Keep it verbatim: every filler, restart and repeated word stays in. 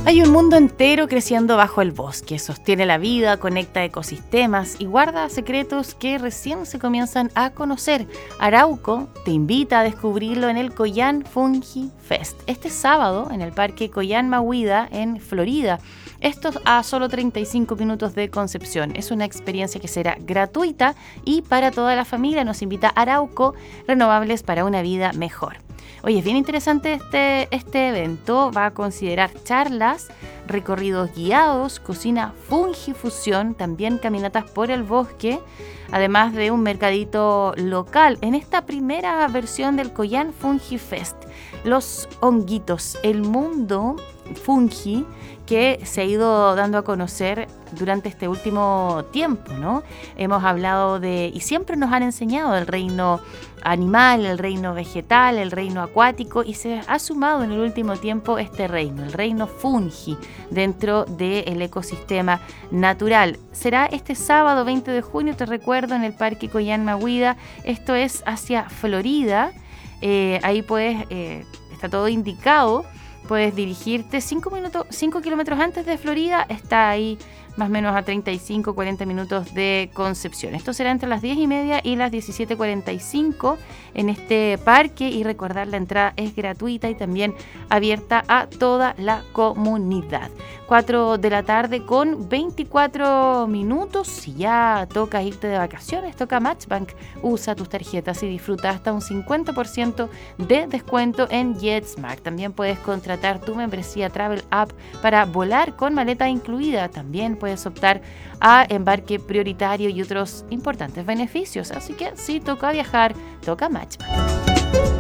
Hay un mundo entero creciendo bajo el bosque, sostiene la vida, conecta ecosistemas y guarda secretos que recién se comienzan a conocer. Arauco te invita a descubrirlo en el Collán Fungi Fest, este sábado en el Parque Collán Mahuida en Florida. Esto a solo treinta y cinco minutos de Concepción. Es una experiencia que será gratuita y para toda la familia. Nos invita Arauco, renovables para una vida mejor. Oye, es bien interesante este, este evento. Va a considerar charlas, recorridos guiados, cocina fungifusión, también caminatas por el bosque, además de un mercadito local. En esta primera versión del Collán Fungi Fest, los honguitos, el mundo fungi que se ha ido dando a conocer durante este último tiempo, ¿no? Hemos hablado de, y siempre nos han enseñado, el reino animal, el reino vegetal, el reino acuático, y se ha sumado en el último tiempo este reino, el reino fungi, dentro del ecosistema natural. Será este sábado veinte de junio, te recuerdo, en el Parque Collán Mahuida. Esto es hacia Florida. Eh, ahí puedes, eh, está todo indicado. Puedes dirigirte cinco minutos, cinco kilómetros antes de Florida, está ahí más o menos a treinta y cinco, cuarenta minutos de Concepción. Esto será entre las diez y media y las diecisiete cuarenta y cinco en este parque, y recordar, la entrada es gratuita y también abierta a toda la comunidad. cuatro de la tarde con veinticuatro minutos. Si ya toca irte de vacaciones, toca Matchbank. Usa tus tarjetas y disfruta hasta un cincuenta por ciento de descuento en JetSmart. También puedes contratar tu membresía Travel App para volar con maleta incluida. También puedes optar a embarque prioritario y otros importantes beneficios. Así que si toca viajar, toca Matchbank.